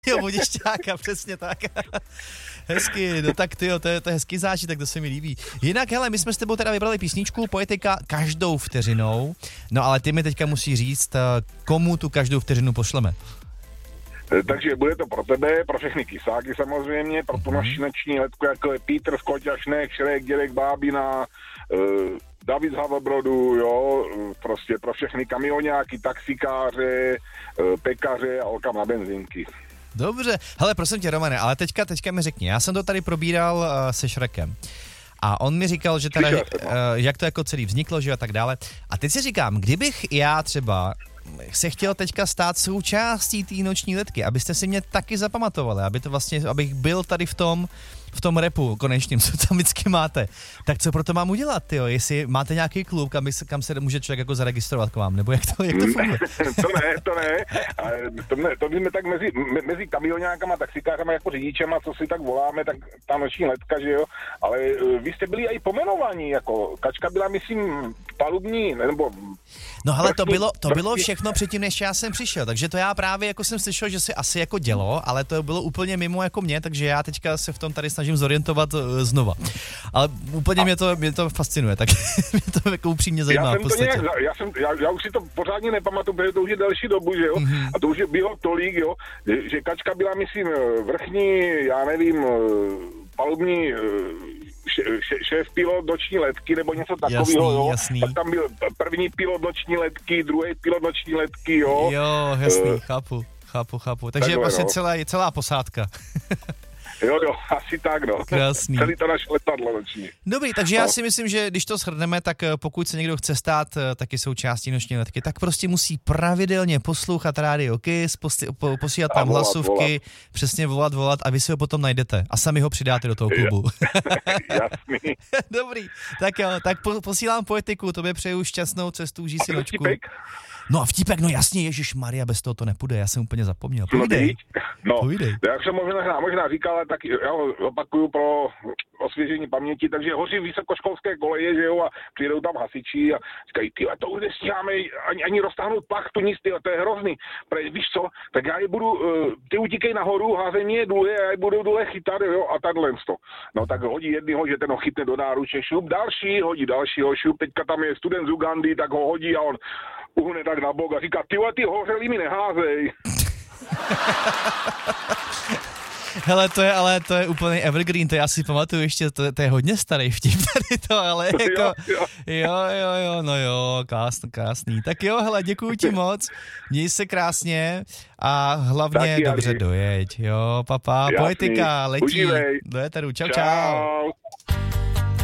Jo, Budišťáka, přesně tak. Hezky, no tak tyjo, to je hezký zážitek, to se mi líbí. Jinak, hele, my jsme s tebou teda vybrali písničku Poetika každou vteřinou, no ale ty mi teďka musí říct, komu tu každou vteřinu pošleme. Takže bude to pro tebe, pro všechny kysáky samozřejmě, pro tu naši noční letku, jako je Pítr z Koťašnek, Šrek, Dědek, Bábina, David z Havlbrodu, jo, prostě pro všechny kamionáky, taxikáře, pekaře a holkám na benzínky. Dobře, hele, prosím tě, Romane, ale teďka mi řekni, já jsem to tady probíral se Šrekem. A on mi říkal, že teda, jak to jako celý vzniklo, že a tak dále. A teď si říkám, kdybych já třeba se chtěl teďka stát součástí té noční letky, abyste si mě taky zapamatovali, aby to vlastně, abych byl tady v tom rapu konečným, co tam vždycky máte. Tak co pro to mám udělat, tyjo? Jestli máte nějaký klub, kam se může člověk jako zaregistrovat k vám, nebo jak to funguje? To ne. To jsme tak mezi kamionákama, taxikářama jako řidičema, co si tak voláme, tak ta noční letka, že jo, ale vy jste byli i pomenovaní, jako Kačka byla, myslím, palubní, nebo... No hele, to bylo všechno předtím, než já jsem přišel, takže to já právě jako jsem slyšel, že si asi jako dělo, ale to bylo úplně mimo jako mě, takže já teďka se v tom tady snažím zorientovat znova. Ale úplně mě to fascinuje, tak mě to jako upřímně zajímá v podstatě. Já už si to pořádně nepamatuju, protože to už je delší dobu, že jo, a to už je bylo tolik, jo, že Kačka byla, myslím, vrchní, já nevím, palubní šéf pilot noční letky, nebo něco takového, jo. Jasný. Tak tam byl první pilot noční letky, druhý pilot noční letky, jo. Jo, jasný, chápu. Takže takhle, vlastně no. celá posádka. Jo, asi tak, no. Krásný. Celý to naše letadlo noční. Dobrý, takže já si myslím, že když to shrneme, tak pokud se někdo chce stát taky součástí noční letky, tak prostě musí pravidelně poslouchat Radio Kiss, posílat tam hlasovky, přesně volat a vy si ho potom najdete a sami ho přidáte do toho klubu. Jasný. Dobrý, tak jo, tak posílám Poetiku, tobě přeju šťastnou cestu, užij si nočku. No a vtípek, no jasně, Ježišmarja, bez toho to nepůjde, já jsem úplně zapomněl. Povídej. Povídej. Jak jsem možná říkal, tak já ho opakuju pro osvěžení paměti, takže hoří vysokoškolské koleje, že jo, a přijedou tam hasiči a říkají, tyhle, to už nestíháme ani roztáhnout plachtu, nic, tyhle, to je hrozný. Víš co, tak já je budu, ty utíkej nahoru, házej mě dole a já je budu dole chytat, jo, a takhle to. No tak hodí jednýho, že ten ho chytne do náruče, šup, další, hodí dalšího, šup, teďka tam je student z Ugandy, tak ho hodí a on uhne tak na bok a říká, ty hořelý mi neházej. Hele, to je úplný evergreen, to já si pamatuju ještě, to je hodně starý vtip tady to, ale jako, jo, no jo, krásný. Tak jo, hele, děkuju ti moc, měj se krásně a hlavně taky, dobře dojeď, jo, papa, Poetika, letí do éteru, čau.